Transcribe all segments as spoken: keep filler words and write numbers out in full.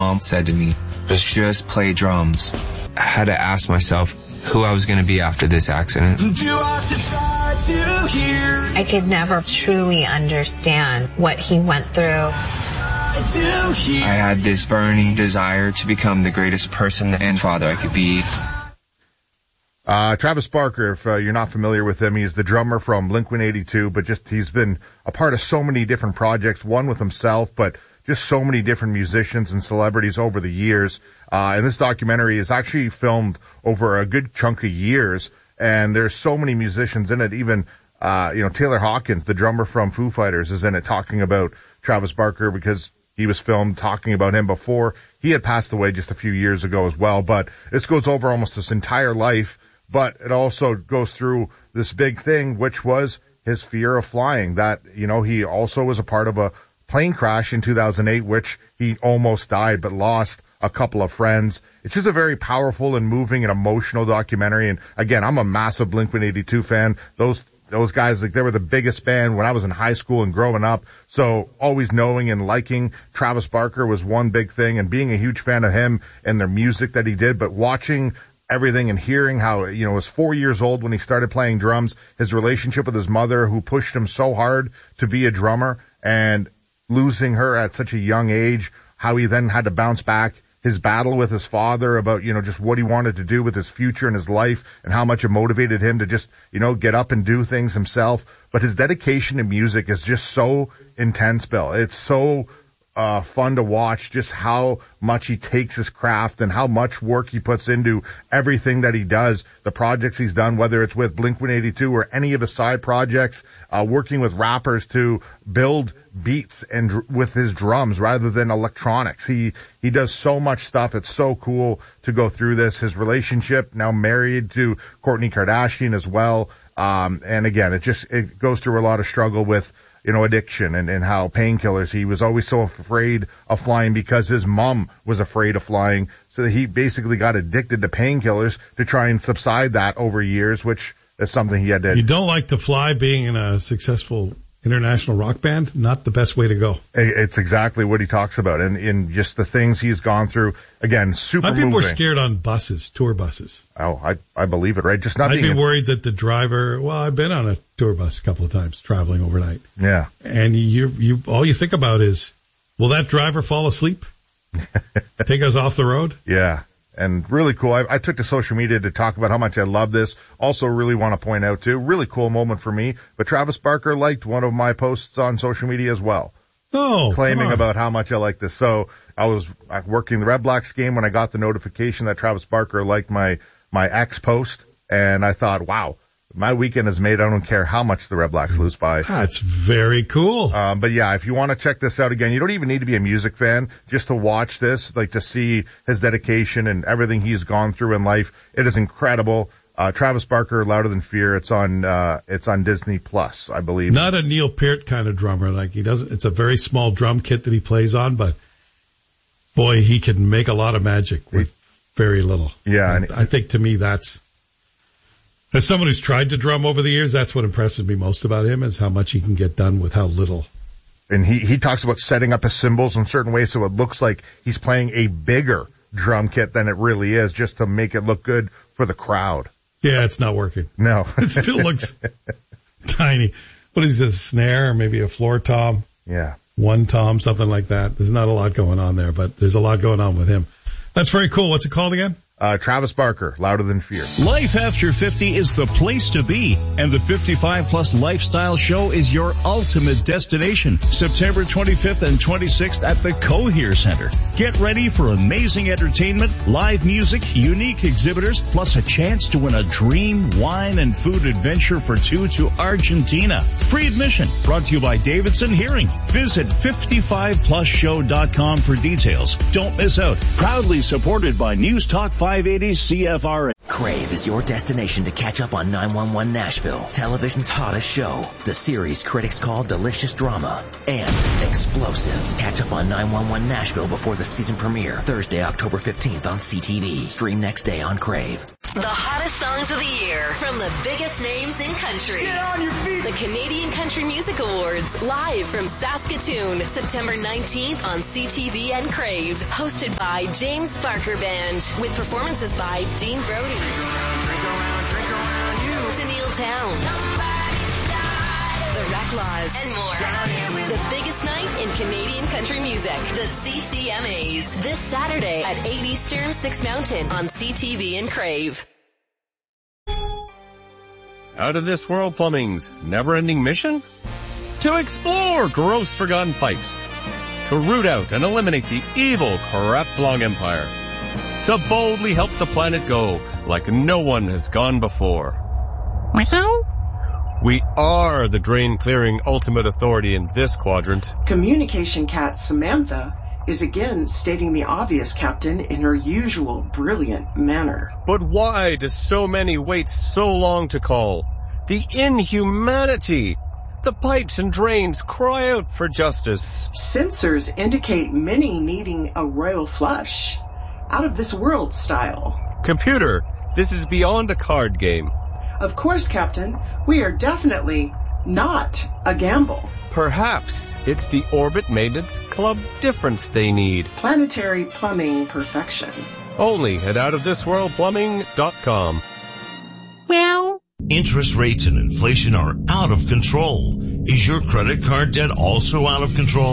mom said to me was just play drums. I had to ask myself who I was going to be after this accident. I could never truly understand what he went through. I had this burning desire to become the greatest person and father I could be. Uh, Travis Barker, if uh, you're not familiar with him, he's the drummer from Blink one eighty-two, but just he's been a part of so many different projects, one with himself, but just so many different musicians and celebrities over the years. Uh, and this documentary is actually filmed over a good chunk of years, and there's so many musicians in it. Even, uh, you know, Taylor Hawkins, the drummer from Foo Fighters, is in it talking about Travis Barker because he was filmed talking about him before. He had passed away just a few years ago as well, but this goes over almost his entire life. But it also goes through this big thing, which was his fear of flying. That, you know, he also was a part of a plane crash in two thousand eight, which he almost died, but lost a couple of friends. It's just a very powerful and moving and emotional documentary. And again, I'm a massive Blink one eighty-two fan. Those, those guys, like, they were the biggest band when I was in high school and growing up. So always knowing and liking Travis Barker was one big thing, and being a huge fan of him and their music that he did, but watching everything and hearing how, you know, he was four years old when he started playing drums, his relationship with his mother who pushed him so hard to be a drummer, and losing her at such a young age, how he then had to bounce back, his battle with his father about, you know, just what he wanted to do with his future and his life and how much it motivated him to just, you know, get up and do things himself. But his dedication to music is just so intense, Bill. It's so Uh, fun to watch just how much he takes his craft and how much work he puts into everything that he does, the projects he's done, whether it's with Blink one eighty-two or any of his side projects, uh, working with rappers to build beats and dr- with his drums rather than electronics. He, he does so much stuff. It's so cool to go through this. His relationship, now married to Kourtney Kardashian as well. Um, and again, it just, it goes through a lot of struggle with, you know, addiction and, and how painkillers, he was always so afraid of flying because his mom was afraid of flying. So that he basically got addicted to painkillers to try and subside that over years, which is something he had to. You don't like to fly being in a successful international rock band? Not the best way to go. It's exactly what he talks about. And in just the things he's gone through, again, super My people moving. are scared on buses, tour buses. Oh, I, I believe it, right? Just not I'd being be in- worried that the driver, well, I've been on a tour bus a couple of times traveling overnight. Yeah. And you, you, all you think about is, will that driver fall asleep? Take us off the road? Yeah. And really cool. I, I took to social media to talk about how much I love this. Also really want to point out too, really cool moment for me, but Travis Barker liked one of my posts on social media as well. Oh, claiming about how much I like this. So I was working the Red Blacks game when I got the notification that Travis Barker liked my, my ex post. And I thought, wow, my weekend is made. I don't care how much the Red Blacks lose by. That's very cool. Um, but yeah, if you want to check this out again, you don't even need to be a music fan just to watch this, like to see his dedication and everything he's gone through in life. It is incredible. Uh, Travis Barker, Louder Than Fear. It's on, uh, it's on Disney Plus, I believe. Not a Neil Peart kind of drummer. Like he doesn't, it's a very small drum kit that he plays on, but boy, he can make a lot of magic with very little. Yeah. And I think to me that's, as someone who's tried to drum over the years, that's what impresses me most about him is how much he can get done with how little. And he, he talks about setting up his cymbals in certain ways so it looks like he's playing a bigger drum kit than it really is just to make it look good for the crowd. Yeah, it's not working. No. It still looks tiny. What is this, snare or maybe a floor tom? Yeah. One tom, something like that. There's not a lot going on there, but there's a lot going on with him. That's very cool. What's it called again? Uh, Travis Barker, Louder Than Fear. Life after fifty is the place to be, and the fifty-five plus Lifestyle Show is your ultimate destination. September twenty-fifth and twenty-sixth at the Cohere Center. Get ready for amazing entertainment, live music, unique exhibitors, plus a chance to win a dream wine and food adventure for two to Argentina. Free admission, brought to you by Davidson Hearing. Visit fifty-five plus show dot com for details. Don't miss out. Proudly supported by News Talk five eighty C F R A. Crave is your destination to catch up on nine one one Nashville, television's hottest show, the series critics call delicious drama and explosive. Catch up on nine one one Nashville before the season premiere, Thursday, October fifteenth on C T V. Stream next day on Crave. The hottest songs of the year from the biggest names in country. Get on your feet! The Canadian Country Music Awards, live from Saskatoon, September nineteenth on C T V and Crave. Hosted by James Barker Band, with performances by Dean Brody, Tennille Towne, The Reclaws, and more. The biggest night in Canadian country music, the C C M As. This Saturday at eight Eastern, six Mountain on C T V and Crave. Out of This World Plumbing's never-ending mission? To explore gross forgotten pipes. To root out and eliminate the evil Crapslong Empire. To boldly help the planet go like no one has gone before. We are the drain-clearing ultimate authority in this quadrant. Communication cat Samantha is again stating the obvious, Captain, in her usual brilliant manner. But why do so many wait so long to call? The inhumanity! The pipes and drains cry out for justice. Sensors indicate many needing a royal flush. Out of this world style. Computer, this is beyond a card game. Of course, Captain. We are definitely not a gamble. Perhaps it's the Orbit Maintenance Club difference they need. Planetary plumbing perfection. Only at out of this world plumbing dot com. Well, interest rates and inflation are out of control. Is your credit card debt also out of control?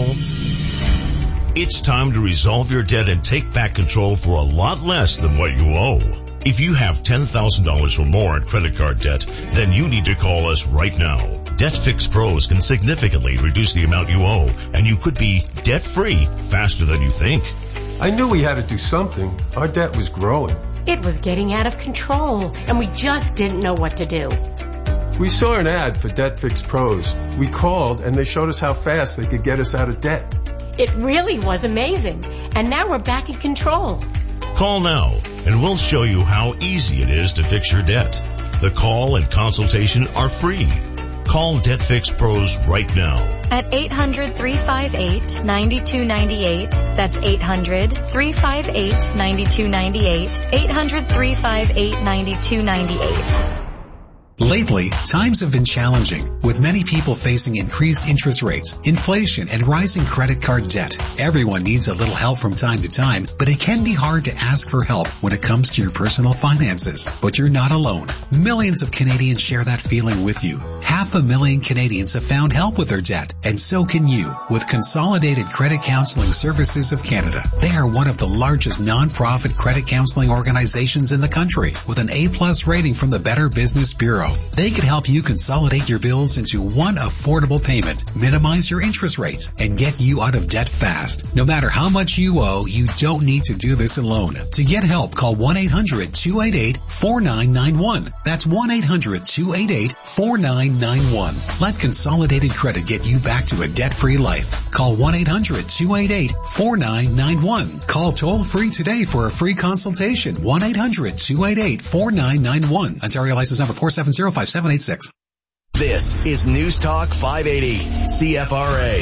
It's time to resolve your debt and take back control for a lot less than what you owe. If you have ten thousand dollars or more in credit card debt, then you need to call us right now. DebtFix Pros can significantly reduce the amount you owe, and you could be debt-free faster than you think. I knew we had to do something. Our debt was growing. It was getting out of control, and we just didn't know what to do. We saw an ad for DebtFix Pros. We called, and they showed us how fast they could get us out of debt. It really was amazing, and now we're back in control. Call now, and we'll show you how easy it is to fix your debt. The call and consultation are free. Call DebtFix Pros right now. At eight hundred, three five eight, nine two nine eight. That's eight hundred, three five eight, nine two nine eight. eight hundred, three five eight, nine two nine eight. Lately, times have been challenging, with many people facing increased interest rates, inflation, and rising credit card debt. Everyone needs a little help from time to time, but it can be hard to ask for help when it comes to your personal finances. But you're not alone. Millions of Canadians share that feeling with you. Half a million Canadians have found help with their debt, and so can you, with Consolidated Credit Counseling Services of Canada. They are one of the largest non-profit credit counseling organizations in the country, with an A-plus rating from the Better Business Bureau. They can help you consolidate your bills into one affordable payment, minimize your interest rates, and get you out of debt fast. No matter how much you owe, you don't need to do this alone. To get help, call one eight hundred, two eight eight, four nine nine one. That's one eight hundred, two eight eight, four nine nine one. Let Consolidated Credit get you back to a debt-free life. Call one eight hundred, two eight eight, four nine nine one. Call toll-free today for a free consultation. one eight hundred, two eight eight, four nine nine one. Ontario license number four seven zero five seven eight six. This is News Talk five eighty, C F R A.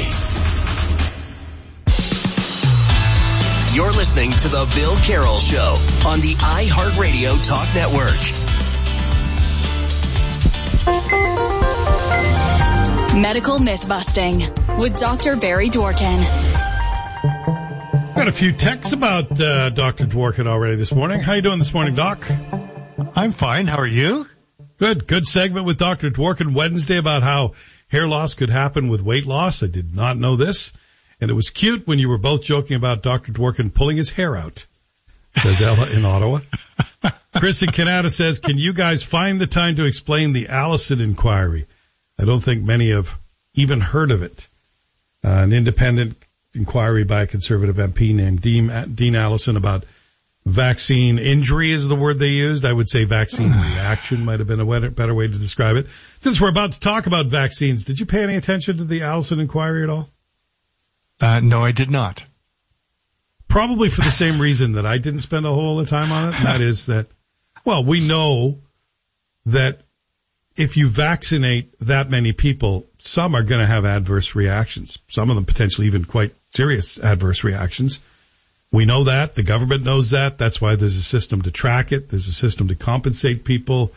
You're listening to The Bill Carroll Show on the iHeartRadio Talk Network. Medical Myth-Busting with Doctor Barry Dworkin. Got a few texts about uh, Doctor Dworkin already this morning. How you doing this morning, Doc? I'm fine. How are you? Good. Good segment with Doctor Dworkin Wednesday about how hair loss could happen with weight loss. I did not know this. And it was cute when you were both joking about Doctor Dworkin pulling his hair out. Says Ella in Ottawa. Chris in Canada says, can you guys find the time to explain the Allison inquiry? I don't think many have even heard of it. Uh, an independent inquiry by a conservative M P named Dean, Dean Allison about vaccine injury is the word they used. I would say vaccine reaction might have been a better way to describe it. Since we're about to talk about vaccines, did you pay any attention to the Allison inquiry at all? Uh, no, I did not. Probably for the same reason that I didn't spend a whole lot of time on it, and that is that Well, we know that if you vaccinate that many people, some are going to have adverse reactions. Some of them potentially even quite serious adverse reactions. We know that. The government knows that. That's why there's a system to track it. There's a system to compensate people.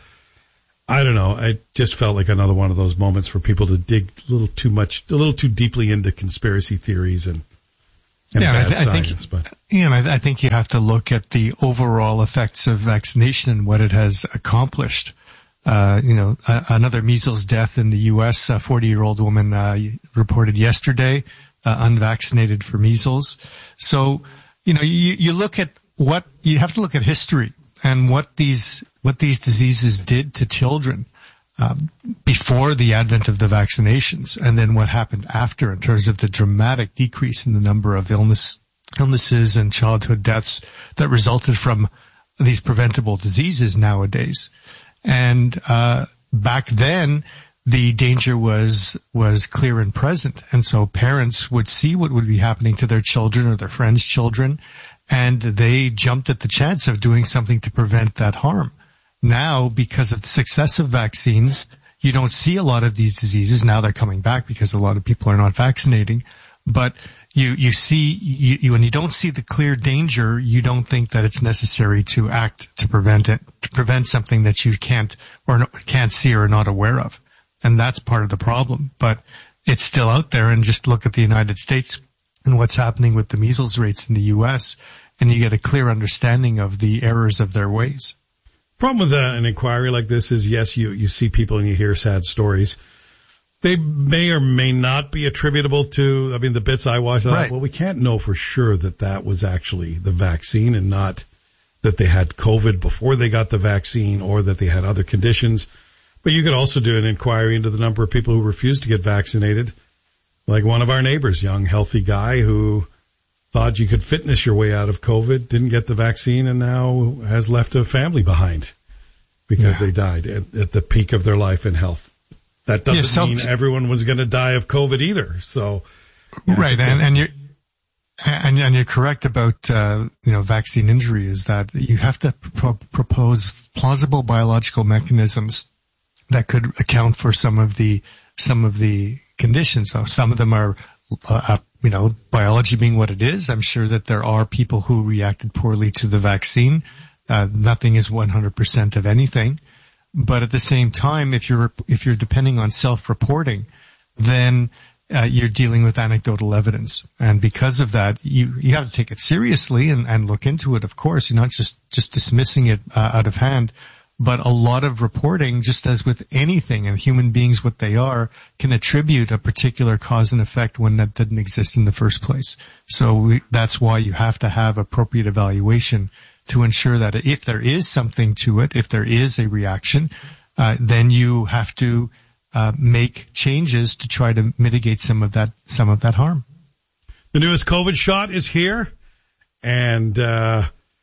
I don't know. I just felt like another one of those moments for people to dig a little too much, a little too deeply into conspiracy theories and, and yeah, bad I, th- science. I think, but you know, I, I think you have to look at the overall effects of vaccination and what it has accomplished. Uh, you know, a, another measles death in the U S, a forty-year-old woman uh, reported yesterday, uh, unvaccinated for measles. So, you know, you, you look at what, you have to look at history and what these, what these diseases did to children um, before the advent of the vaccinations, and then what happened after in terms of the dramatic decrease in the number of illness, illnesses and childhood deaths that resulted from these preventable diseases nowadays. And uh back then, the danger was was clear and present, and so parents would see what would be happening to their children or their friends' children, and they jumped at the chance of doing something to prevent that harm. Now, because of the success of vaccines, you don't see a lot of these diseases. Now they're coming back because a lot of people are not vaccinating, but You, you see, you, you, when you don't see the clear danger, you don't think that it's necessary to act to prevent it, to prevent something that you can't or no, can't see or are not aware of. And that's part of the problem. But it's still out there, and just look at the United States and what's happening with the measles rates in the U S, and you get a clear understanding of the errors of their ways. Problem with uh, an inquiry like this is, yes, you, you see people and you hear sad stories. They may or may not be attributable to, I mean, the bits I watched. Right. Well, we can't know for sure that that was actually the vaccine and not that they had COVID before they got the vaccine or that they had other conditions. But you could also do an inquiry into the number of people who refused to get vaccinated. Like one of our neighbors, young, healthy guy who thought you could fitness your way out of COVID, didn't get the vaccine, and now has left a family behind because yeah. they died at, at the peak of their life and health. That doesn't yeah, so, mean everyone was going to die of COVID either. So, yeah, right, and and you're and, and you're correct about uh, you know vaccine injury is that you have to pro- propose plausible biological mechanisms that could account for some of the some of the conditions. So some of them are uh, you know biology being what it is. I'm sure that there are people who reacted poorly to the vaccine. Uh, nothing is one hundred percent of anything. But at the same time, if you're if you're depending on self-reporting, then uh, you're dealing with anecdotal evidence, and because of that, you you have to take it seriously and, and look into it. Of course, you're not just just dismissing it uh, out of hand, but a lot of reporting, just as with anything, and human beings, what they are, can attribute a particular cause and effect when that didn't exist in the first place. So we, that's why you have to have appropriate evaluation to ensure that if there is something to it, if there is a reaction, uh, then you have to uh, make changes to try to mitigate some of that some of that harm. The newest COVID shot is here, and uh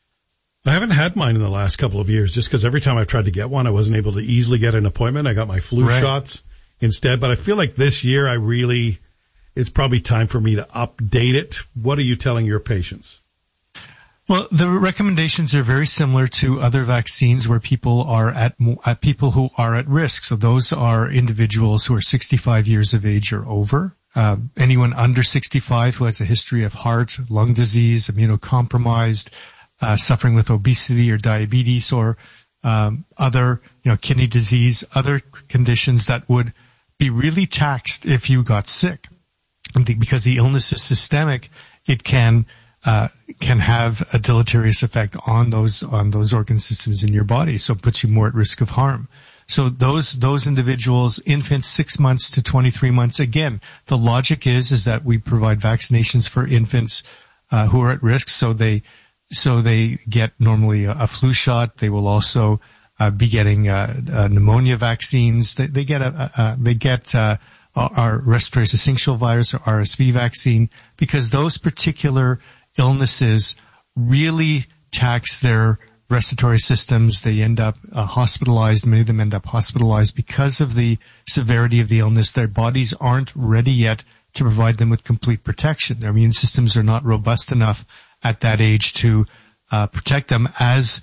I haven't had mine in the last couple of years just because every time I've tried to get one, I wasn't able to easily get an appointment. I got my flu right. shots instead, but I feel like this year I really, it's probably time for me to update it. What are you telling your patients? Well, the recommendations are very similar to other vaccines where people are at, at people who are at risk. So those are individuals who are sixty-five years of age or over. Uh, anyone under sixty-five who has a history of heart, lung disease, immunocompromised, uh, suffering with obesity or diabetes or um, other, you know, kidney disease, other conditions that would be really taxed if you got sick. And the, because the illness is systemic, it can uh can have a deleterious effect on those on those organ systems in your body, so it puts you more at risk of harm. So those those individuals, infants six months to twenty-three months, again, the logic is is that we provide vaccinations for infants uh, who are at risk, so they so they get normally a, a flu shot. They will also uh, be getting uh, uh, pneumonia vaccines. They, they get a, a, a they get uh, our respiratory syncytial virus or R S V vaccine, because those particular illnesses really tax their respiratory systems. They end up uh, hospitalized. Many of them end up hospitalized because of the severity of the illness. Their bodies aren't ready yet to provide them with complete protection. Their immune systems are not robust enough at that age to uh, protect them as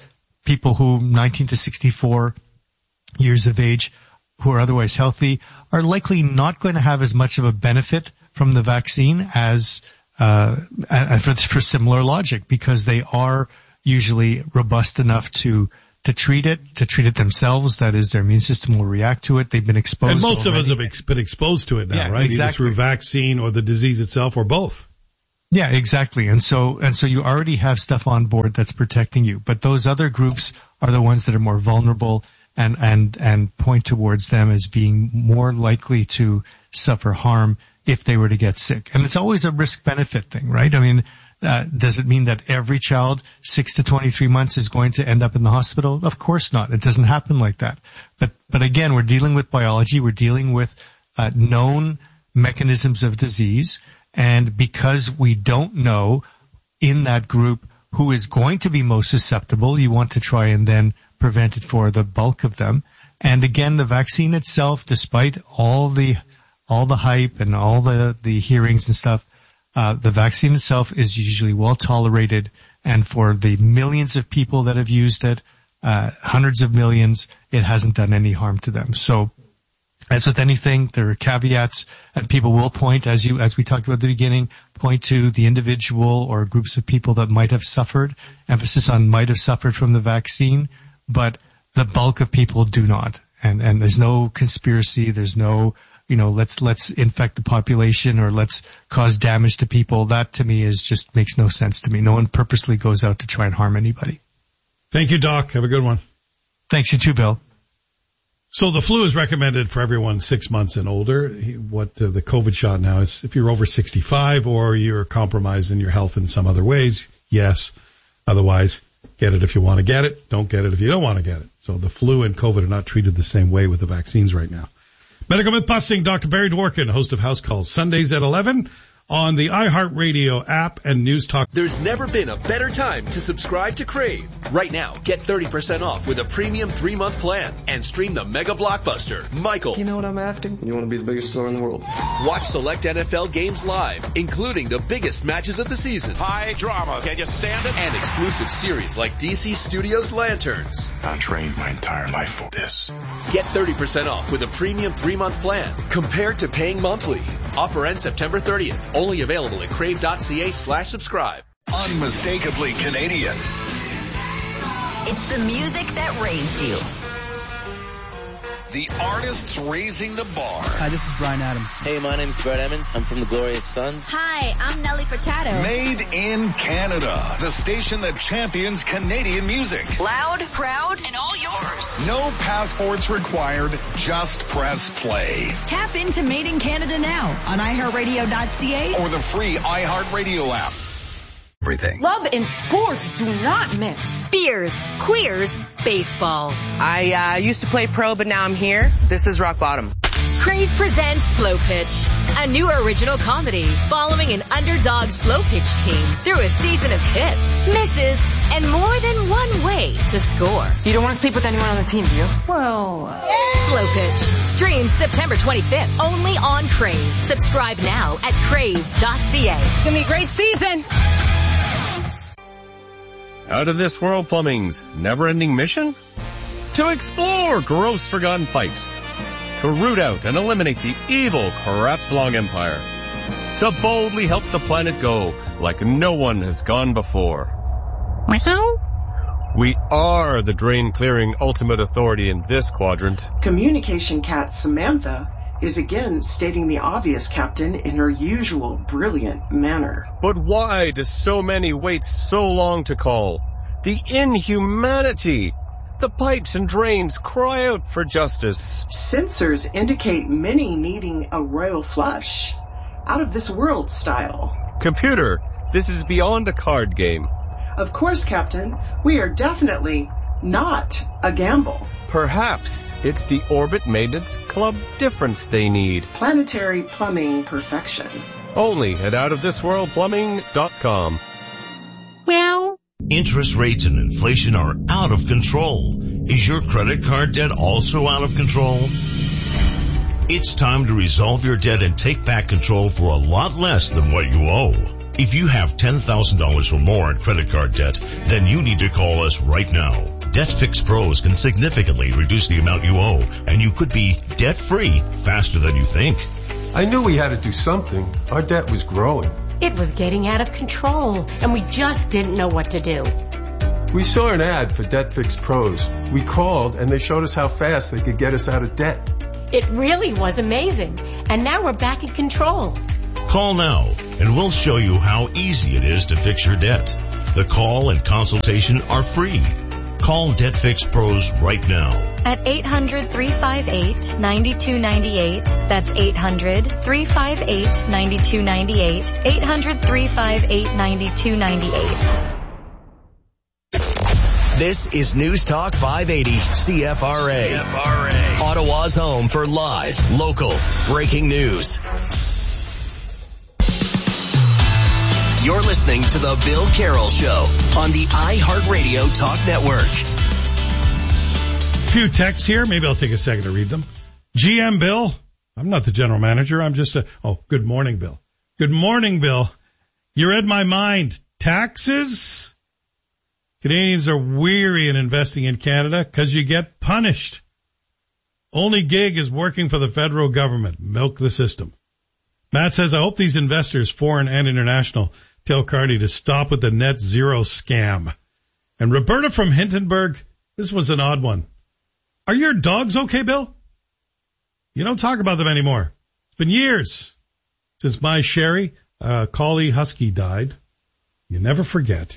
people who nineteen to sixty-four years of age who are otherwise healthy are likely not going to have as much of a benefit from the vaccine as uh, for, for similar logic, because they are usually robust enough to to treat it, to treat it themselves. That is, their immune system will react to it. They've been exposed. And most already. of us have ex- been exposed to it now, yeah, right? Exactly. Either through vaccine or the disease itself or both. Yeah, exactly. And so, and so you already have stuff on board that's protecting you. But those other groups are the ones that are more vulnerable and, and, and point towards them as being more likely to suffer harm if they were to get sick. And it's always a risk-benefit thing, right? I mean, uh, does it mean that every child six to twenty-three months is going to end up in the hospital? Of course not. It doesn't happen like that. But, but again, we're dealing with biology. We're dealing with, uh, known mechanisms of disease. And because we don't know in that group who is going to be most susceptible, you want to try and then prevent it for the bulk of them. And again, the vaccine itself, despite all the all the hype and all the, the hearings and stuff, uh, the vaccine itself is usually well tolerated. And for the millions of people that have used it, uh, hundreds of millions, it hasn't done any harm to them. So, as with anything, there are caveats, and people will point, as you, as we talked about at the beginning, point to the individual or groups of people that might have suffered. Emphasis on might have suffered from the vaccine, but the bulk of people do not. And, and there's no conspiracy. There's no, you know, let's, let's infect the population or let's cause damage to people. That to me is just makes no sense to me. No one purposely goes out to try and harm anybody. Thank you, Doc. Have a good one. Thanks, you too, Bill. So the flu is recommended for everyone six months and older. What uh, the COVID shot now is if you're over sixty-five or you're compromised in your health in some other ways, yes. Otherwise, get it if you want to get it. Don't get it if you don't want to get it. So the flu and COVID are not treated the same way with the vaccines right now. Medical Myth Busting, Doctor Barry Dworkin, host of House Calls, Sundays at eleven on the iHeartRadio app and News Talk. There's never been a better time to subscribe to Crave. Right now, get thirty percent off with a premium three-month plan and stream the mega blockbuster, Michael. You know what I'm after? You want to be the biggest star in the world. Watch select N F L games live, including the biggest matches of the season. High drama. Can you stand it? And exclusive series like D C Studios Lanterns. I trained my entire life for this. Get thirty percent off with a premium three-month plan compared to paying monthly. Offer ends September thirtieth. Only available at crave.ca slash subscribe. Unmistakably Canadian. It's the music that raised you. The artists raising the bar. Hi, this is Bryan Adams. Hey, my name's Brett Emmons. I'm from the Glorious Sons. Hi, I'm Nelly Furtado. Made in Canada. The station that champions Canadian music. Loud, proud, and all yours. No passports required. Just press play. Tap into Made in Canada now on i heart radio dot c a or the free iHeartRadio app. Everything. Love and sports do not mix. Beers, queers, baseball. I uh, used to play pro, but now I'm here. This is rock bottom. Crave presents Slow Pitch, a new original comedy following an underdog slow pitch team through a season of hits, misses, and more than one way to score. You don't want to sleep with anyone on the team, do you? Well, uh... Slow Pitch streams September twenty-fifth only on Crave. Subscribe now at crave dot c a. It's gonna be a great season. Out of This World Plumbing's never-ending mission? To explore gross forgotten pipes. To root out and eliminate the evil Crapslong Empire. To boldly help the planet go like no one has gone before. Meow? We are the drain-clearing ultimate authority in this quadrant. Communication cat Samantha is again stating the obvious, Captain, in her usual brilliant manner. But why do so many wait so long to call? The inhumanity! The pipes and drains cry out for justice. Sensors indicate many needing a royal flush. Out of this world style. Computer, this is beyond a card game. Of course, Captain. We are definitely not a gamble. Perhaps it's the Orbit Maintenance Club difference they need. Planetary plumbing perfection. Only at out of this world plumbing dot com. Well, interest rates and inflation are out of control. Is your credit card debt also out of control? It's time to resolve your debt and take back control for a lot less than what you owe. If you have ten thousand dollars or more in credit card debt, then you need to call us right now. DebtFix Pros can significantly reduce the amount you owe, and you could be debt-free faster than you think. I knew we had to do something. Our debt was growing. It was getting out of control, and we just didn't know what to do. We saw an ad for DebtFix Pros. We called, and they showed us how fast they could get us out of debt. It really was amazing, and now we're back in control. Call now, and we'll show you how easy it is to fix your debt. The call and consultation are free. Call DebtFix Pros right now. At eight hundred, three five eight, nine two nine eight. That's eight hundred, three five eight, nine two nine eight. eight hundred, three five eight, nine two nine eight. This is News Talk five eighty C F R A. C F R A. Ottawa's home for live, local, breaking news. You're listening to The Bill Carroll Show on the iHeartRadio Talk Network. A few texts here. Maybe I'll take a second to read them. G M Bill. I'm not the general manager. I'm just a, oh, good morning, Bill. Good morning, Bill. You read my mind. Taxes? Canadians are weary in investing in Canada because you get punished. Only gig is working for the federal government. Milk the system. Matt says, I hope these investors, foreign and international, tell Carney to stop with the net zero scam. And Roberta from Hintonburg, this was an odd one. Are your dogs okay, Bill? You don't talk about them anymore. It's been years since my Sherry, uh, collie husky died. You never forget.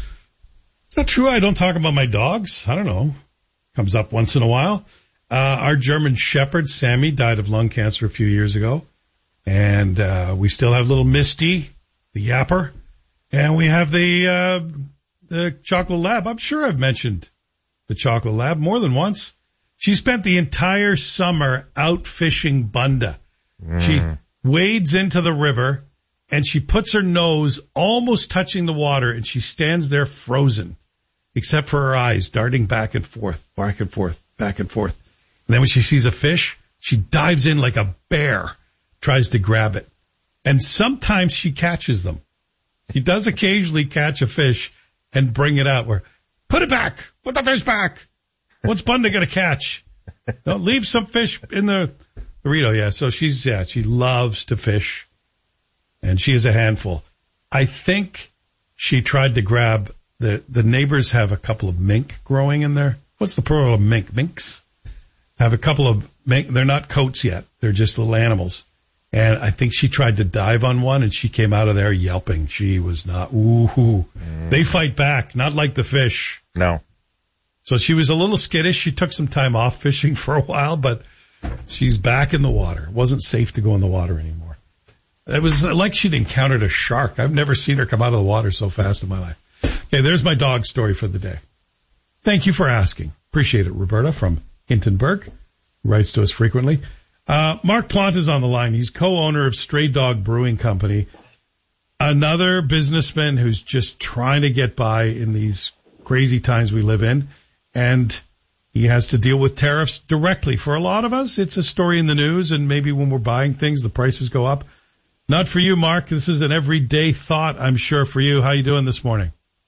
Is that true? I don't talk about my dogs. I don't know. Comes up once in a while. Uh, our German Shepherd, Sammy, died of lung cancer a few years ago. And uh, we still have little Misty, the yapper. And we have the uh, the chocolate lab. I'm sure I've mentioned the chocolate lab more than once. She spent the entire summer out fishing Bunda. Mm. She wades into the river, and she puts her nose almost touching the water, and she stands there frozen, except for her eyes darting back and forth, back and forth, back and forth. And then when she sees a fish, she dives in like a bear, tries to grab it. And sometimes she catches them. She does occasionally catch a fish and bring it out where, put it back, put the fish back. What's Bunda going to catch? Don't leave some fish in the burrito. Yeah. So she's, yeah, she loves to fish, and she is a handful. I think she tried to grab the, the neighbors have a couple of mink growing in there. What's the plural of mink? Minks? Have a couple of mink. They're not coats yet. They're just little animals. And I think she tried to dive on one, and she came out of there yelping. She was not, ooh, mm. They fight back, not like the fish. No. So she was a little skittish. She took some time off fishing for a while, but she's back in the water. It wasn't safe to go in the water anymore. It was like she'd encountered a shark. I've never seen her come out of the water so fast in my life. Okay, there's my dog story for the day. Thank you for asking. Appreciate it, Roberta from Hintonburg, who writes to us frequently. Uh, Mark Plant is on the line. He's co-owner of Stray Dog Brewing Company, another businessman who's just trying to get by in these crazy times we live in. And he has to deal with tariffs directly. For a lot of us, it's a story in the news, and maybe when we're buying things, the prices go up. Not for you, Mark. This is an everyday thought, I'm sure, for you. How you doing this morning?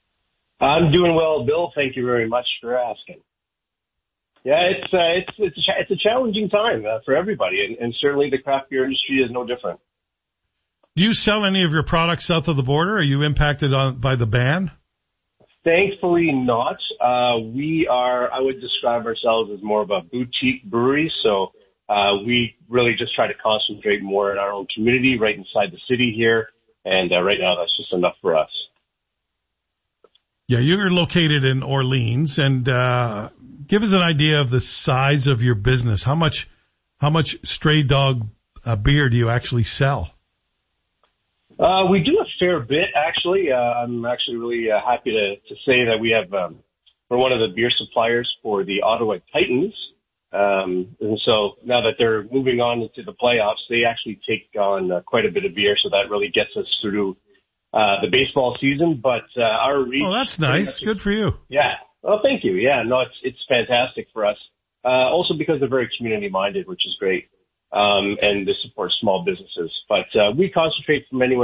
I'm doing well, Bill. Thank you very much for asking. Yeah, it's uh, it's it's a, it's a challenging time uh, for everybody, and, and certainly the craft beer industry is no different. Do you sell any of your products south of the border? Are you impacted on by the ban? Thankfully not. Uh, we are, I would describe ourselves as more of a boutique brewery. So, uh, we really just try to concentrate more in our own community right inside the city here. And, uh, right now that's just enough for us. Yeah, you're located in Orleans, and, uh, give us an idea of the size of your business. How much, how much Stray Dog uh, beer do you actually sell? Uh, we do a fair bit, actually. Uh, I'm actually really uh, happy to, to say that we have, um, we're one of the beer suppliers for the Ottawa Titans. Um, and so now that they're moving on into the playoffs, they actually take on uh, quite a bit of beer. So that really gets us through, uh, the baseball season. But, uh, our reach. Oh, that's nice. Good for you. Yeah. Well, thank you. Yeah, no, it's, it's fantastic for us. Uh, also because they're very community minded, which is great. Um, and they support small businesses. But, uh, we concentrate from anywhere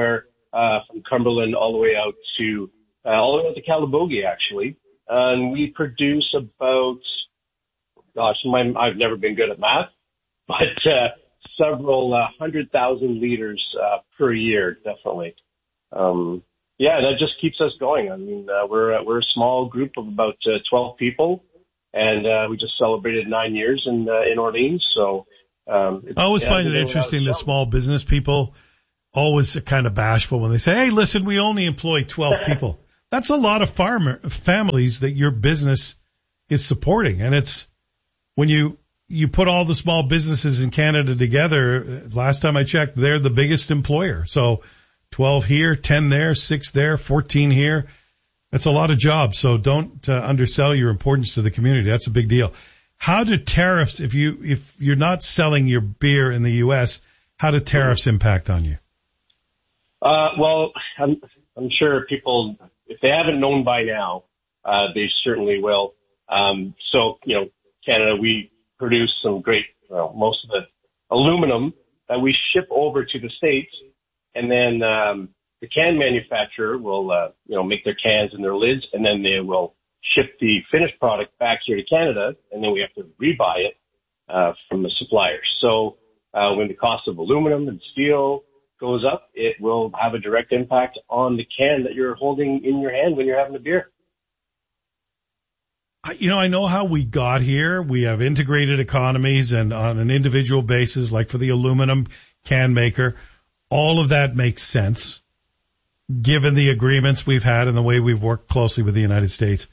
uh, from Cumberland all the way out to, uh, all the way out to Calabogie, actually. Uh, and we produce about, gosh, my, I've never been good at math, but, uh, several uh, hundred thousand liters, uh, per year, definitely. Um, yeah, that just keeps us going. I mean, uh, we're, uh, we're a small group of about uh, twelve people, and, uh, we just celebrated nine years in, uh, in Orleans. So, um, it's, I always yeah, find it interesting that small business people always kind of bashful when they say, hey, listen, we only employ twelve people. That's a lot of farmer families that your business is supporting. And it's when you, you put all the small businesses in Canada together, last time I checked, they're the biggest employer. So twelve here, ten there, six there, fourteen here. That's a lot of jobs. So don't uh, undersell your importance to the community. That's a big deal. How do tariffs, if you, if you're not selling your beer in the U S, how do tariffs impact on you? Uh, well, I'm, I'm sure people, if they haven't known by now, uh, they certainly will. Um, so, you know, Canada, we produce some great, well, most of the aluminum that we ship over to the States, and then, um, the can manufacturer will, uh, you know, make their cans and their lids, and then they will ship the finished product back here to Canada, and then we have to rebuy it, uh, from the suppliers. So, uh, when the cost of aluminum and steel goes up, it will have a direct impact on the can that you're holding in your hand when you're having a beer. You know, I know how we got here. We have integrated economies, and on an individual basis, like for the aluminum can maker, all of that makes sense given the agreements we've had and the way we've worked closely with the United States.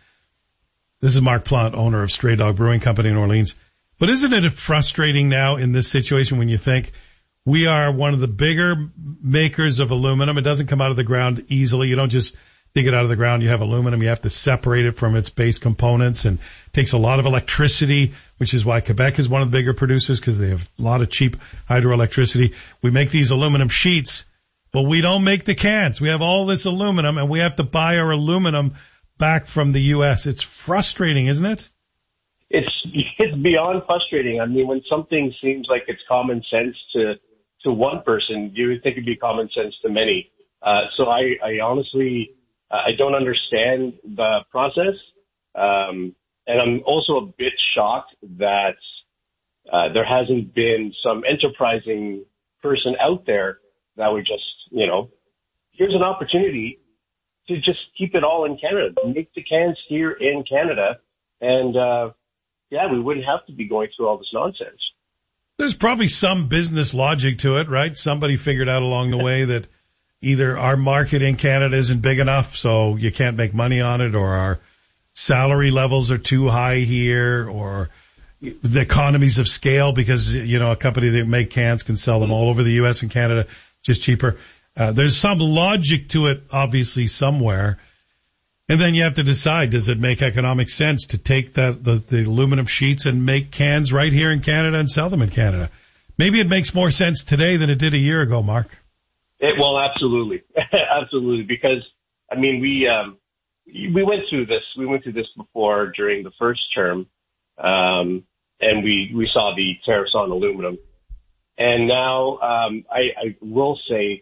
This is Mark Plant, owner of Stray Dog Brewing Company in Orleans. But isn't it frustrating now in this situation when you think we are one of the bigger makers of aluminum? It doesn't come out of the ground easily. You don't just dig it out of the ground. You have aluminum. You have to separate it from its base components, and it takes a lot of electricity, which is why Quebec is one of the bigger producers, because they have a lot of cheap hydroelectricity. We make these aluminum sheets, but we don't make the cans. We have all this aluminum, and we have to buy our aluminum back from the U S. It's frustrating, isn't it? It's, it's beyond frustrating. I mean, when something seems like it's common sense to, to one person, you would think it'd be common sense to many. Uh, so I, I honestly, uh, I don't understand the process. Um, and I'm also a bit shocked that, uh, there hasn't been some enterprising person out there that would just, you know, here's an opportunity to just keep it all in Canada, make the cans here in Canada. And, uh, yeah, we wouldn't have to be going through all this nonsense. There's probably some business logic to it, right? Somebody figured out along the way that either our market in Canada isn't big enough, so you can't make money on it, or our salary levels are too high here, or the economies of scale, because, you know, a company that make cans can sell them all over the U S and Canada just cheaper. Uh, there's some logic to it, obviously, somewhere. And then you have to decide, does it make economic sense to take that, the, the aluminum sheets and make cans right here in Canada and sell them in Canada? Maybe it makes more sense today than it did a year ago, Mark. It, well, absolutely. Absolutely. Because, I mean, we, um, we went through this, we went through this before during the first term. Um, and we, we saw the tariffs on aluminum. And now, um, I, I will say,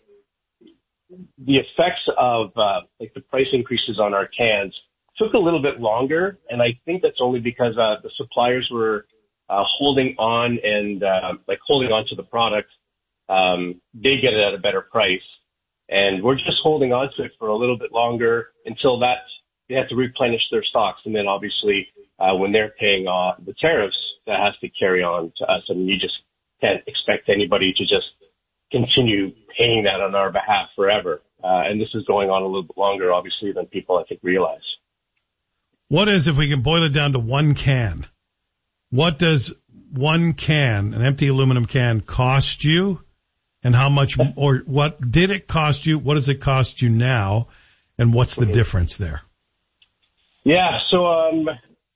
the effects of, uh, like the price increases on our cans took a little bit longer. And I think that's only because, uh, the suppliers were, uh, holding on and, uh, like holding on to the product. Um, they get it at a better price, and we're just holding on to it for a little bit longer until that they have to replenish their stocks. And then obviously, uh, when they're paying, uh, the tariffs, that has to carry on to us. I mean, you just can't expect anybody to just continue paying that on our behalf forever. Uh, and this is going on a little bit longer, obviously, than people, I think, realize. What is, if we can boil it down to one can, what does one can, an empty aluminum can, cost you? And how much, or what did it cost you? What does it cost you now? And what's the difference there? Yeah, so um,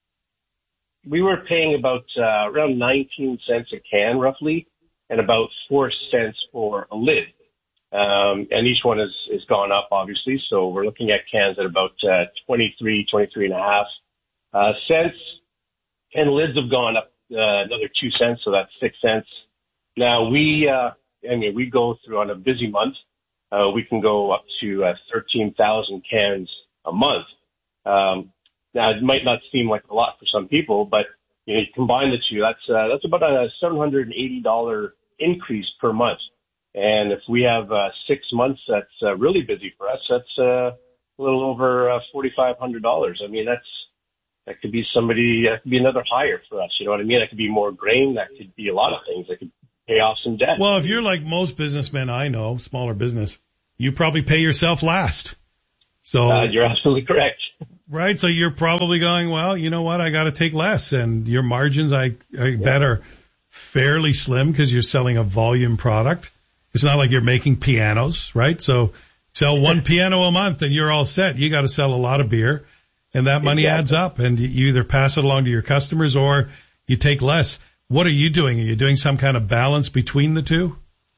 we were paying about uh, around nineteen cents a can, roughly, and about four cents for a lid. Um, and each one has, has gone up, obviously. So we're looking at cans at about uh, twenty-three, twenty-three and a half uh, cents. And lids have gone up uh, another two cents, so that's six cents. Now we, uh, I mean, we go through on a busy month. uh, we can go up to uh, thirteen thousand cans a month. Um, now, it might not seem like a lot for some people, but you know, you combine the two, that's uh, that's about a seven hundred eighty dollars increase per month. And if we have uh, six months that's uh, really busy for us, that's uh, a little over uh, forty-five hundred dollars. I mean, that's that could be somebody, that could be another hire for us. You know what I mean? That could be more grain. That could be a lot of things. That could pay off some debt. Well, if you're like most businessmen I know, smaller business, you probably pay yourself last. So uh, you're absolutely correct. Right. So you're probably going, well, you know what? I got to take less, and your margins, I, I yeah. bet, are fairly slim because you're selling a volume product. It's not like you're making pianos, right? So sell one piano a month and you're all set. You got to sell a lot of beer, and that money exactly. adds up, and you either pass it along to your customers or you take less. What are you doing? Are you doing some kind of balance between the two?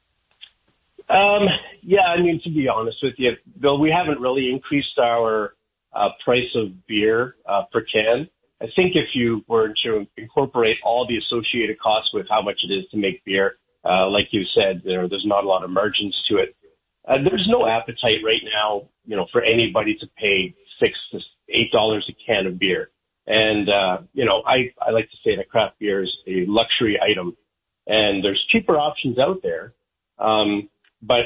Um, yeah, I mean, to be honest with you, Bill, we haven't really increased our uh, price of beer uh, per can. I think if you were to incorporate all the associated costs with how much it is to make beer, uh, like you said, there, there's not a lot of margins to it. Uh, there's no appetite right now, you know, for anybody to pay six to eight dollars a can of beer. And, uh, you know, I, I like to say that craft beer is a luxury item, and there's cheaper options out there. Um, but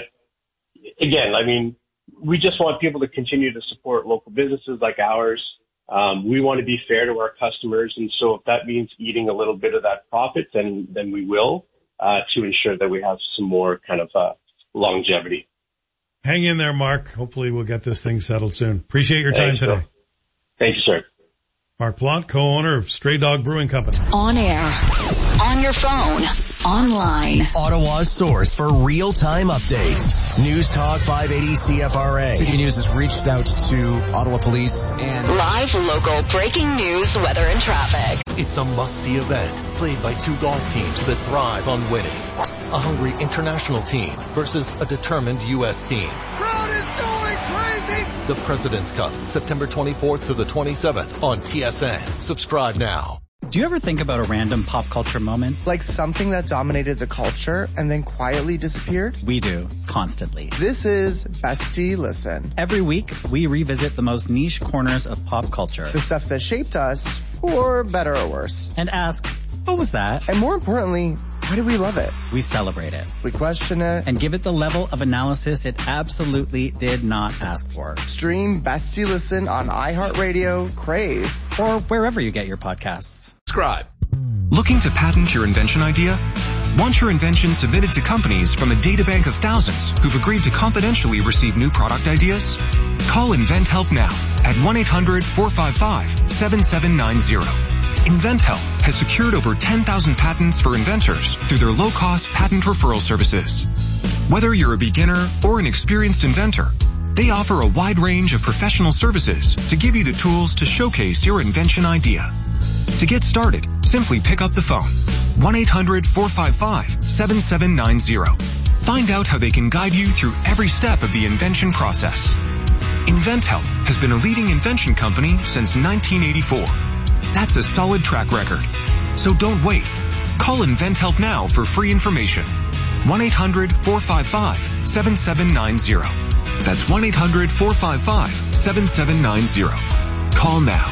again, I mean, we just want people to continue to support local businesses like ours. Um, we want to be fair to our customers. And so if that means eating a little bit of that profit, then, then we will, uh, to ensure that we have some more kind of, uh, longevity. Hang in there, Mark. Hopefully we'll get this thing settled soon. Appreciate your time Thanks, today. Sir. Thank you, sir. Mark Plante, co-owner of Stray Dog Brewing Company. On air, on your phone, online. Ottawa's source for real-time updates. News Talk five eighty C F R A. City News has reached out to Ottawa Police and live local breaking news, weather and traffic. It's a must-see event played by two golf teams that thrive on winning. A hungry international team versus a determined U S team. Crowd is going crazy! The President's Cup, September twenty-fourth to the twenty-seventh on T S N. Subscribe now. Do you ever think about a random pop culture moment? Like something that dominated the culture and then quietly disappeared? We do, constantly. This is Bestie Listen. Every week, we revisit the most niche corners of pop culture. The stuff that shaped us, for better or worse. And ask, what was that? And more importantly, why do we love it? We celebrate it. We question it. And give it the level of analysis it absolutely did not ask for. Stream Bestie Listen on iHeartRadio, Crave, or wherever you get your podcasts. Subscribe. Looking to patent your invention idea? Want your invention submitted to companies from a databank of thousands who've agreed to confidentially receive new product ideas? Call InventHelp now at one eight hundred four five five seven seven nine zero. InventHelp has secured over ten thousand patents for inventors through their low-cost patent referral services. Whether you're a beginner or an experienced inventor, they offer a wide range of professional services to give you the tools to showcase your invention idea. To get started, simply pick up the phone. one eight hundred four five five seven seven nine zero. Find out how they can guide you through every step of the invention process. InventHelp has been a leading invention company since nineteen eighty-four. That's a solid track record. So don't wait. Call InventHelp now for free information. one eight hundred four five five seven seven nine zero. That's one eight hundred four five five seven seven nine zero. Call now.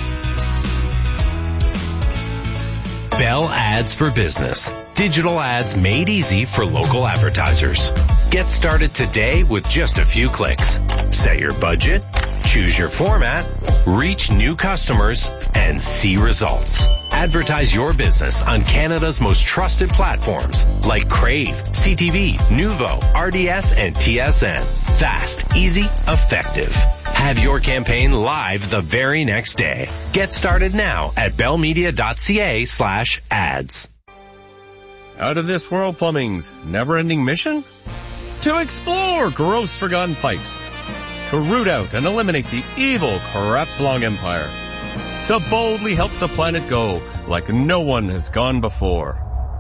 Bell Ads for Business. Digital ads made easy for local advertisers. Get started today with just a few clicks. Set your budget, choose your format, reach new customers, and see results. Advertise your business on Canada's most trusted platforms like Crave, C T V, Nuvo, R D S, and T S N. Fast, easy, effective. Have your campaign live the very next day. Get started now at bellmedia.ca slash ads. Out of this world plumbing's never-ending mission? To explore gross forgotten pipes. To root out and eliminate the evil Krebs-Long Empire. To boldly help the planet go like no one has gone before.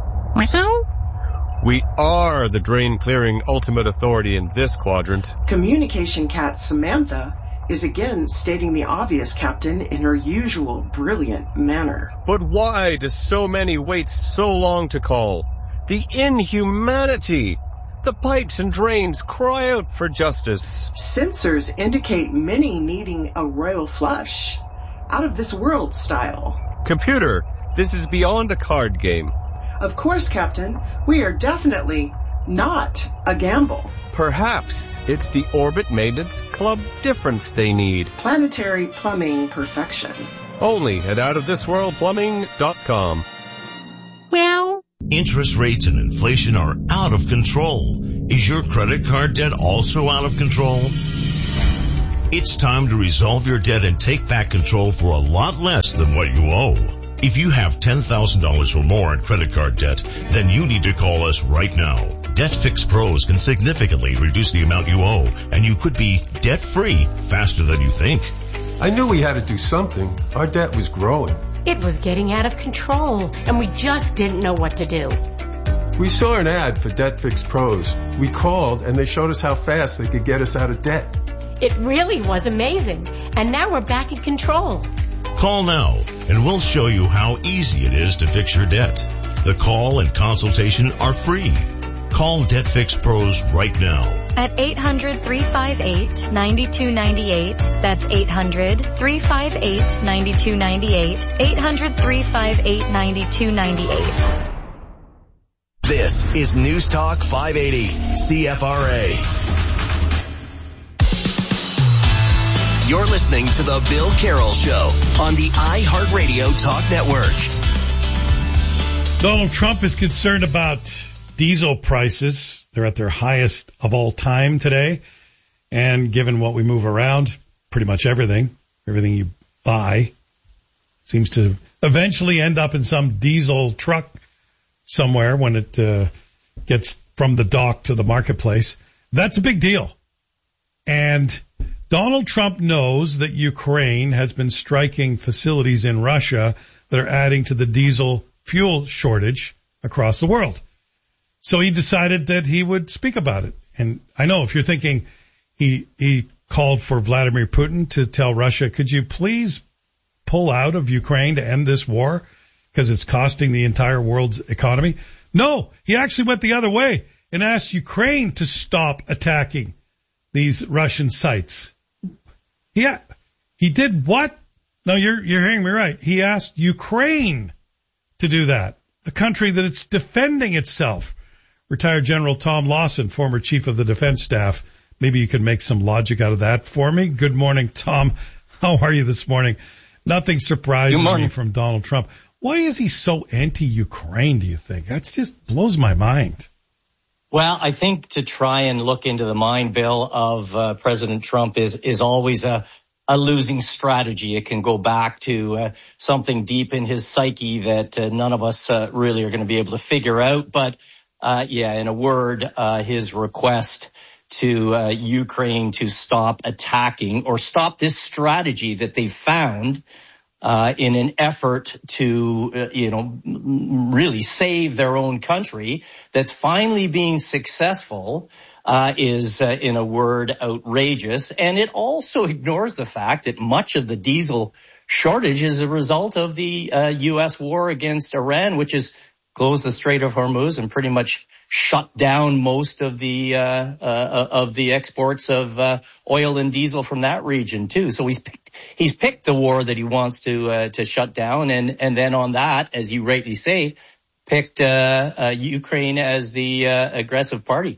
We are the drain-clearing ultimate authority in this quadrant. Communication cat Samantha is again stating the obvious, Captain, in her usual brilliant manner. But why do so many wait so long to call? The inhumanity! The pipes and drains cry out for justice. Sensors indicate many needing a royal flush. Out of this world style. Computer, this is beyond a card game. Of course, Captain. We are definitely not a gamble. Perhaps it's the Orbit Maintenance Club difference they need. Planetary plumbing perfection. Only at out of this world plumbing dot com. Well, interest rates and inflation are out of control. Is your credit card debt also out of control? It's time to resolve your debt and take back control for a lot less than what you owe. If you have ten thousand dollars or more in credit card debt, then you need to call us right now. DebtFix Pros can significantly reduce the amount you owe, and you could be debt-free faster than you think. I knew we had to do something. Our debt was growing. it was getting out of control, and we just didn't know what to do. We saw an ad for DebtFix Pros. We called, and they showed us how fast they could get us out of debt. It really was amazing, and now we're back in control. Call now, and we'll show you how easy it is to fix your debt. The call and consultation are free. Call DebtFix Pros right now. At eight hundred, three five eight, nine two nine eight. That's eight hundred, three five eight, nine two nine eight. eight hundred, three five eight, nine two nine eight. This is News Talk five eighty, C F R A. You're listening to The Bill Carroll Show on the iHeartRadio Talk Network. Donald Trump is concerned about diesel prices. They're at their highest of all time today. And given what we move around, pretty much everything, everything you buy seems to eventually end up in some diesel truck somewhere when it uh, gets from the dock to the marketplace. That's a big deal. And Donald Trump knows that Ukraine has been striking facilities in Russia that are adding to the diesel fuel shortage across the world. So he decided that he would speak about it. And I know if you're thinking he he called for Vladimir Putin to tell Russia, could you please pull out of Ukraine to end this war because it's costing the entire world's economy? No, he actually went the other way and asked Ukraine to stop attacking these Russian sites. Yeah, he did what? No, you're you're hearing me right. He asked Ukraine to do that, a country that it's defending itself. Retired General Tom Lawson, former chief of the defense staff. Maybe you can make some logic out of that for me. Good morning, Tom. How are you this morning? Nothing surprises me from Donald Trump. Why is he so anti-Ukraine, do you think? That just blows my mind. Well, I think to try and look into the mind, Bill, of uh, President Trump is is always a, a losing strategy. It can go back to uh, something deep in his psyche that uh, none of us uh, really are going to be able to figure out. But Uh, yeah, in a word, uh, his request to uh, Ukraine to stop attacking or stop this strategy that they found uh, in an effort to, uh, you know, really save their own country that's finally being successful uh, is, uh, in a word, outrageous. And it also ignores the fact that much of the diesel shortage is a result of the uh, U S war against Iran, which is closed the Strait of Hormuz and pretty much shut down most of the uh, uh of the exports of uh, oil and diesel from that region too. So he's picked he's picked the war that he wants to uh, to shut down, and and then on that, as you rightly say, picked uh, uh Ukraine as the uh, aggressive party.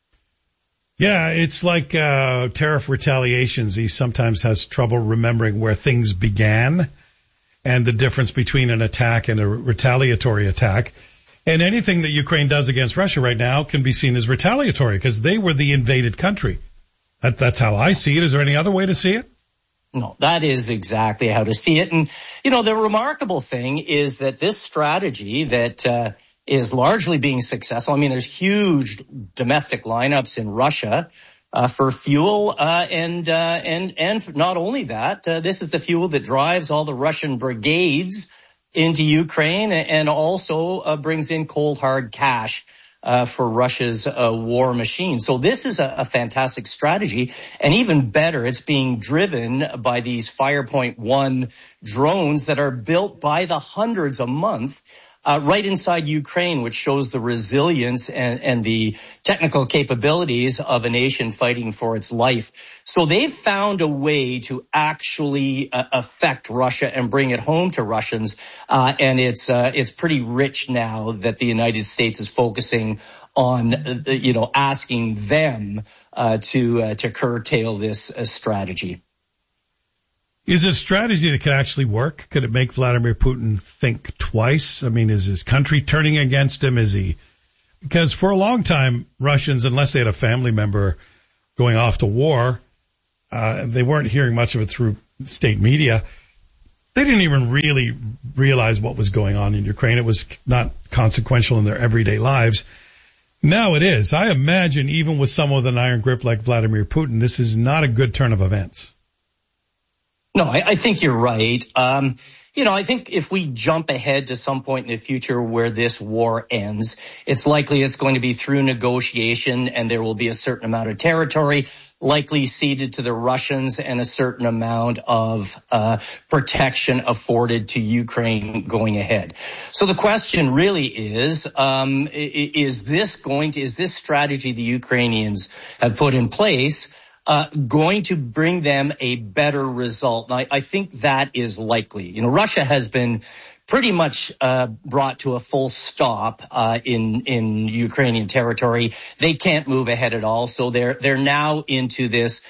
Yeah, it's like uh tariff retaliations. He sometimes has trouble remembering where things began and the difference between an attack and a retaliatory attack. And anything that Ukraine does against Russia right now can be seen as retaliatory because they were the invaded country. That, that's how I see it. Is there any other way to see it? No, that is exactly how to see it. And, you know, the remarkable thing is that this strategy that uh, is largely being successful, I mean, there's huge domestic lineups in Russia Uh, for fuel, uh, and, uh, and, and not only that, uh, this is the fuel that drives all the Russian brigades into Ukraine and also, uh, brings in cold hard cash, uh, for Russia's, uh, war machine. So this is a, a fantastic strategy. And even better, it's being driven by these Firepoint One drones that are built by the hundreds a month, uh, right inside Ukraine, which shows the resilience and, and the technical capabilities of a nation fighting for its life. So they've found a way to actually uh, affect Russia and bring it home to Russians. Uh, and it's, uh, it's pretty rich now that the United States is focusing on, uh, you know, asking them uh, to, uh, to curtail this uh, strategy. Is it a strategy that could actually work? Could it make Vladimir Putin think twice? I mean, is his country turning against him? Is he, because for a long time, Russians, unless they had a family member going off to war, uh, they weren't hearing much of it through state media. They didn't even really realize what was going on in Ukraine. It was not consequential in their everyday lives. Now it is. I imagine even with someone with an iron grip like Vladimir Putin, this is not a good turn of events. No, I, I think you're right. Um, you know, I think if we jump ahead to some point in the future where this war ends, it's likely it's going to be through negotiation, and there will be a certain amount of territory likely ceded to the Russians and a certain amount of uh protection afforded to Ukraine going ahead. So the question really is, um, is this going to, is this strategy the Ukrainians have put in place Uh, going to bring them a better result? And I, I think that is likely. You know, Russia has been pretty much uh, brought to a full stop uh, in in Ukrainian territory. They can't move ahead at all, so they're they're now into this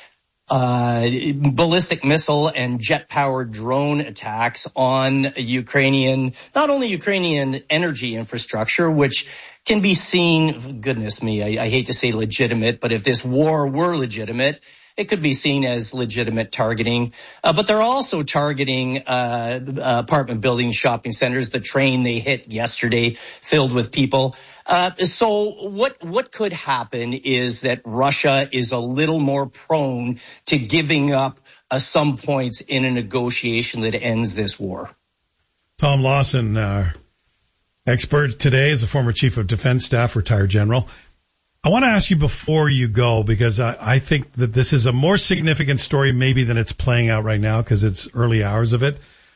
uh ballistic missile and jet-powered drone attacks on Ukrainian, not only Ukrainian energy infrastructure, which can be seen, goodness me, I, I hate to say legitimate, but if this war were legitimate, it could be seen as legitimate targeting. Uh, but they're also targeting uh apartment buildings, shopping centers, the train they hit yesterday filled with people. Uh so what what could happen is that Russia is a little more prone to giving up uh, some points in a negotiation that ends this war. Tom Lawson, uh, expert today, is a former chief of defense staff, retired general. I want to ask you before you go, because I, I think that this is a more significant story maybe than it's playing out right now because it's early hours of it.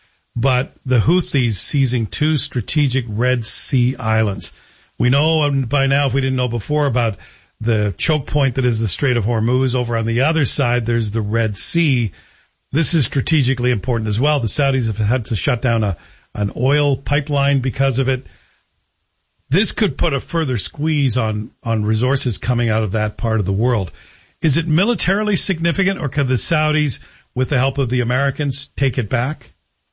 But the Houthis seizing two strategic Red Sea islands. We know by now, if we didn't know before, about the choke point that is the Strait of Hormuz. Over on the other side, there's the Red Sea. This is strategically important as well. The Saudis have had to shut down a an oil pipeline because of it. This could put a further squeeze on, on resources coming out of that part of the world. Is it militarily significant, or could the Saudis, with the help of the Americans, take it back?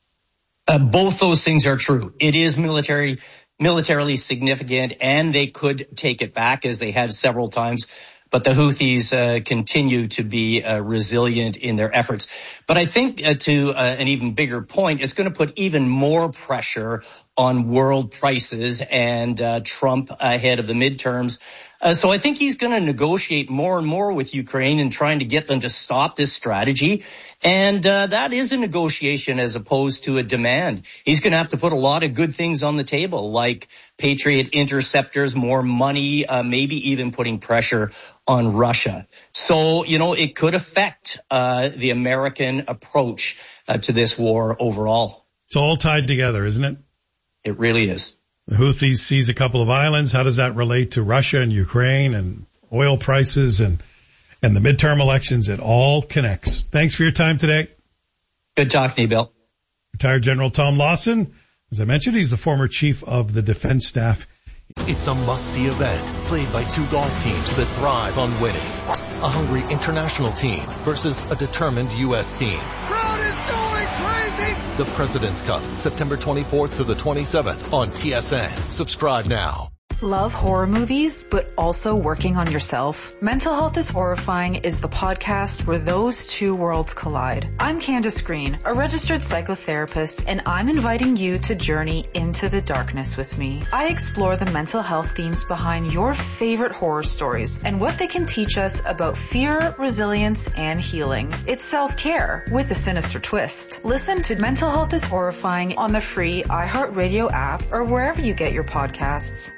Uh, both those things are true. It is military, militarily significant, and they could take it back, as they have several times. But the Houthis uh, continue to be uh, resilient in their efforts. But I think uh, to uh, an even bigger point, it's going to put even more pressure on world prices and uh, Trump ahead of the midterms. Uh, so I think he's going to negotiate more and more with Ukraine and trying to get them to stop this strategy. And uh, that is a negotiation as opposed to a demand. He's going to have to put a lot of good things on the table, like Patriot interceptors, more money, uh, maybe even putting pressure on Russia. So, you know, it could affect uh, the American approach uh, to this war overall. It's all tied together, isn't it? It really is. The Houthis seize a couple of islands. How does that relate to Russia and Ukraine and oil prices and and the midterm elections? It all connects. Thanks for your time today. Good talking to you, Bill. Retired General Tom Lawson. As I mentioned, he's the former chief of the defense staff. It's a must-see event played by two golf teams that thrive on winning. A hungry international team versus a determined U S team. Crowd is going crazy! The President's Cup, September twenty-fourth to the twenty-seventh on T S N. Subscribe now. Love horror movies, but also working on yourself? Mental Health is Horrifying is the podcast where those two worlds collide. I'm Candace Green, a registered psychotherapist, and I'm inviting you to journey into the darkness with me. I explore the mental health themes behind your favorite horror stories and what they can teach us about fear, resilience, and healing. It's self-care with a sinister twist. Listen to Mental Health is Horrifying on the free iHeartRadio app or wherever you get your podcasts.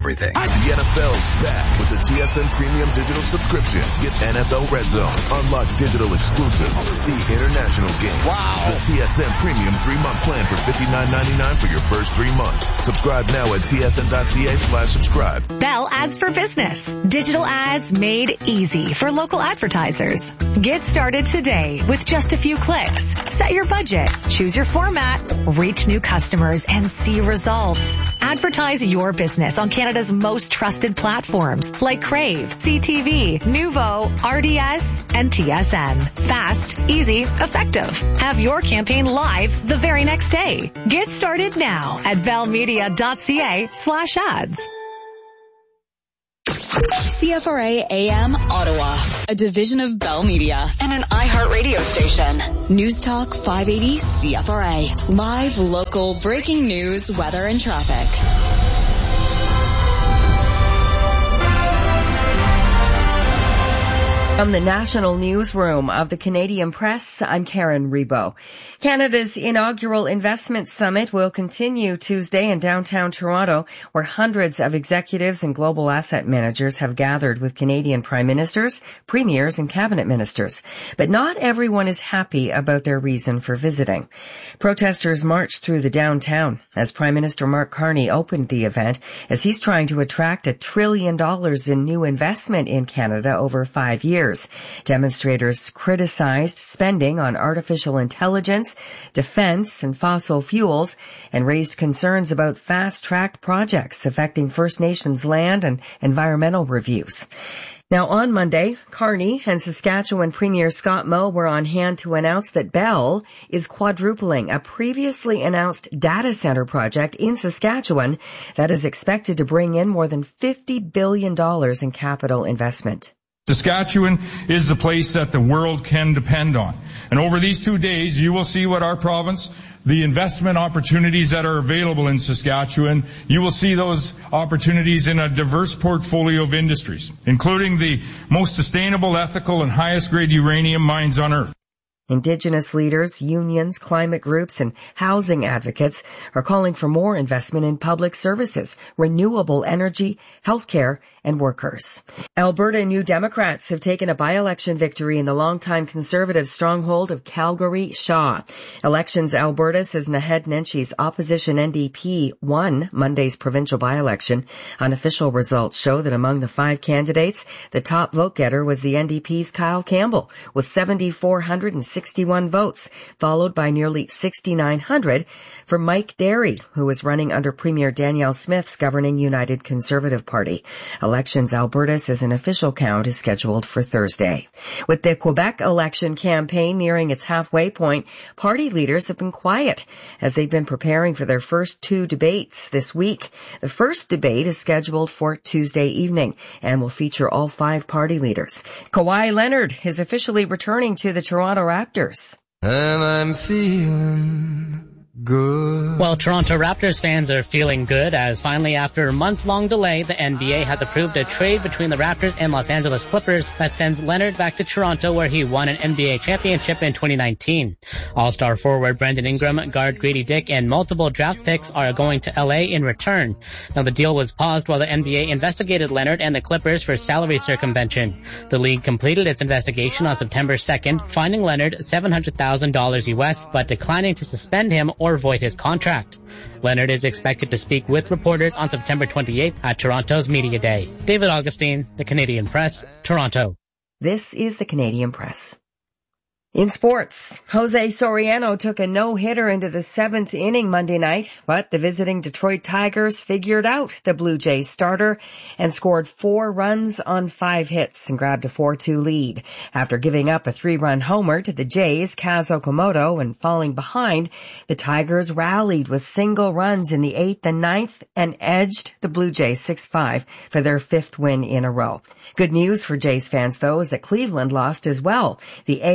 everything. The N F L's back with the T S N Premium Digital subscription. Get N F L Red Zone, unlock digital exclusives, see international games. Wow. The T S N Premium three-month plan for fifty-nine ninety-nine for your first three months. Subscribe now at tsn.ca slash subscribe. Bell Ads for Business. Digital ads made easy for local advertisers. Get started today with just a few clicks. Set your budget, choose your format, reach new customers, and see results. Advertise your business on Canada's most trusted platforms like Crave, C T V, Nuvo, R D S, and T S N. Fast, easy, effective. Have your campaign live the very next day. Get started now at bellmedia.ca slash ads. C F R A A M Ottawa, a division of Bell Media and an iHeartRadio station. News Talk five eighty C F R A. Live, local, breaking news, weather, and traffic. From the National Newsroom of the Canadian Press, I'm Karen Rebo. Canada's inaugural investment summit will continue Tuesday in downtown Toronto, where hundreds of executives and global asset managers have gathered with Canadian prime ministers, premiers, and cabinet ministers. But not everyone is happy about their reason for visiting. Protesters marched through the downtown as Prime Minister Mark Carney opened the event as he's trying to attract a trillion dollars in new investment in Canada over five years. Demonstrators criticized spending on artificial intelligence, defense, and fossil fuels, and raised concerns about fast-tracked projects affecting First Nations land and environmental reviews. Now, on Monday, Carney and Saskatchewan Premier Scott Moe were on hand to announce that Bell is quadrupling a previously announced data center project in Saskatchewan that is expected to bring in more than fifty billion dollars in capital investment. Saskatchewan is the place that the world can depend on. And over these two days, you will see what our province, the investment opportunities that are available in Saskatchewan, you will see those opportunities in a diverse portfolio of industries, including the most sustainable, ethical, and highest grade uranium mines on Earth. Indigenous leaders, unions, climate groups, and housing advocates are calling for more investment in public services, renewable energy, healthcare, and workers. Alberta New Democrats have taken a by-election victory in the longtime Conservative stronghold of Calgary-Shaw. Elections Alberta says Naheed Nenshi's opposition N D P won Monday's provincial by-election. Unofficial results show that among the five candidates, the top vote-getter was the N D P's Kyle Campbell with seven thousand four hundred sixty-one votes, followed by nearly six thousand nine hundred for Mike Derry, who is running under Premier Danielle Smith's governing United Conservative Party. Elections Alberta says an official count is scheduled for Thursday. With the Quebec election campaign nearing its halfway point, party leaders have been quiet as they've been preparing for their first two debates this week. The first debate is scheduled for Tuesday evening and will feature all five party leaders. Kawhi Leonard is officially returning to the Toronto Raptors. And I'm feeling good. Well, Toronto Raptors fans are feeling good as finally after a months-long delay, the N B A has approved a trade between the Raptors and Los Angeles Clippers that sends Leonard back to Toronto where he won an N B A championship in twenty nineteen. All-star forward Brandon Ingram, guard Grady Dick, and multiple draft picks are going to L A in return. Now, the deal was paused while the N B A investigated Leonard and the Clippers for salary circumvention. The league completed its investigation on September second, fining Leonard seven hundred thousand dollars U S, but declining to suspend him or void his contract. Leonard is expected to speak with reporters on September twenty-eighth at Toronto's Media Day. David Augustine, The Canadian Press, Toronto. This is The Canadian Press. In sports, Jose Soriano took a no-hitter into the seventh inning Monday night, but the visiting Detroit Tigers figured out the Blue Jays starter and scored four runs on five hits and grabbed a four two lead. After giving up a three-run homer to the Jays, Kaz Okamoto, and falling behind, the Tigers rallied with single runs in the eighth and ninth and edged the Blue Jays six five for their fifth win in a row. Good news for Jays fans, though, is that Cleveland lost as well. The A L Central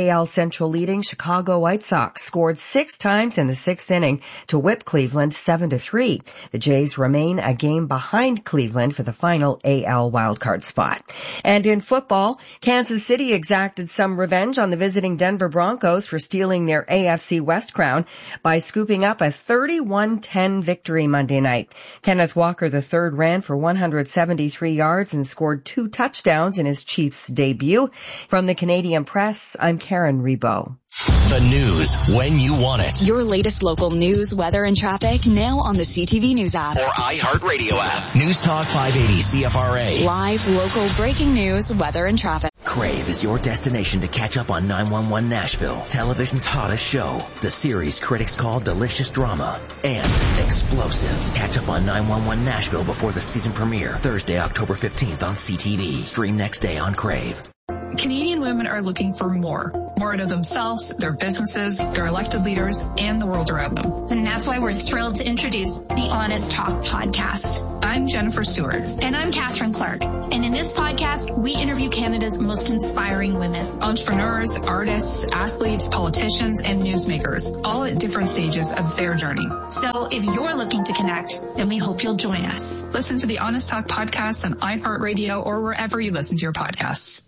Central leading Chicago White Sox scored six times in the sixth inning to whip Cleveland seven to three. The Jays remain a game behind Cleveland for the final A L wildcard spot. And in football, Kansas City exacted some revenge on the visiting Denver Broncos for stealing their A F C West crown by scooping up a thirty-one ten victory Monday night. Kenneth Walker the third ran for one hundred seventy-three yards and scored two touchdowns in his Chiefs debut. From the Canadian Press, I'm Karen Rebo. The news when you want it. Your latest local news, weather, and traffic now on the C T V News app or iHeartRadio app. News Talk five eighty C F R A. Live, local, breaking news, weather, and traffic. Crave is your destination to catch up on nine one one Nashville, television's hottest show. The series critics call delicious drama and explosive. Catch up on nine one one Nashville before the season premiere, Thursday, October fifteenth on C T V. Stream next day on Crave. Canadian women are looking for more. More out of themselves, their businesses, their elected leaders, and the world around them. And that's why we're thrilled to introduce the Honest Talk podcast. I'm Jennifer Stewart. And I'm Catherine Clark. And in this podcast, we interview Canada's most inspiring women. Entrepreneurs, artists, athletes, politicians, and newsmakers, all at different stages of their journey. So if you're looking to connect, then we hope you'll join us. Listen to the Honest Talk podcast on iHeartRadio or wherever you listen to your podcasts.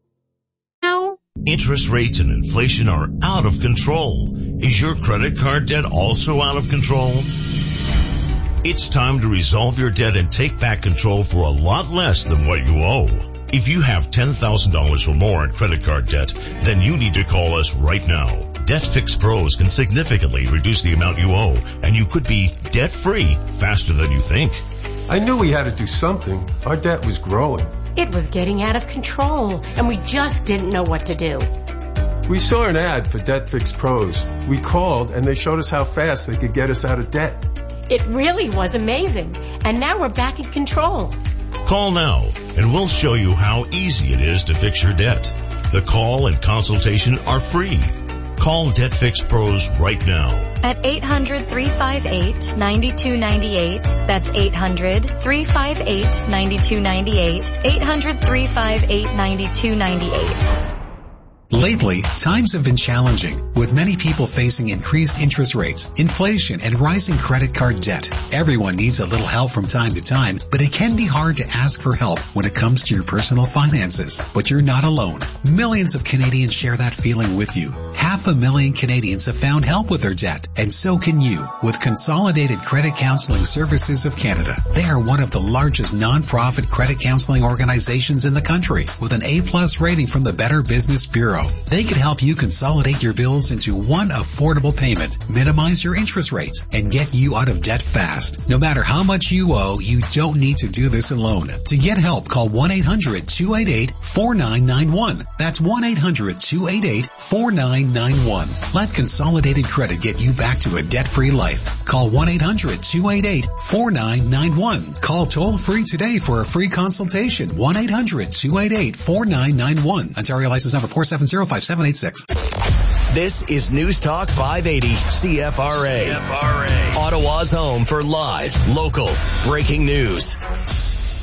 Interest rates and inflation are out of control. Is your credit card debt also out of control? It's time to resolve your debt and take back control for a lot less than what you owe. If you have ten thousand dollars or more in credit card debt, then you need to call us right now. Debt Fix Pros can significantly reduce the amount you owe, and you could be debt-free faster than you think. I knew we had to do something. Our debt was growing. It was getting out of control, and we just didn't know what to do. We saw an ad for Debt Fix Pros. We called, and they showed us how fast they could get us out of debt. It really was amazing, and now we're back in control. Call now, and we'll show you how easy it is to fix your debt. The call and consultation are free. Call Debt Fix Pros right now. At eight hundred, three five eight, nine two nine eight. That's eight hundred, three five eight, nine two nine eight. eight hundred, three five eight, nine two nine eight. Lately, times have been challenging, with many people facing increased interest rates, inflation, and rising credit card debt. Everyone needs a little help from time to time, but it can be hard to ask for help when it comes to your personal finances. But you're not alone. Millions of Canadians share that feeling with you. Half a million Canadians have found help with their debt, and so can you with Consolidated Credit Counseling Services of Canada. They are one of the largest non-profit credit counseling organizations in the country, with an A-plus rating from the Better Business Bureau. They can help you consolidate your bills into one affordable payment, minimize your interest rates, and get you out of debt fast. No matter how much you owe, you don't need to do this alone. To get help, call one eight hundred, two eight eight, four nine nine one. That's one eight hundred, two eight eight, four nine nine one. Let Consolidated Credit get you back to a debt-free life. Call one eight hundred, two eight eight, four nine nine one. Call toll-free today for a free consultation. one eight hundred, two eight eight, four nine nine one. Ontario license number four seven zero five seven eight six. This is News Talk five eighty C F R A. C F R A. Ottawa's home for live, local, breaking news.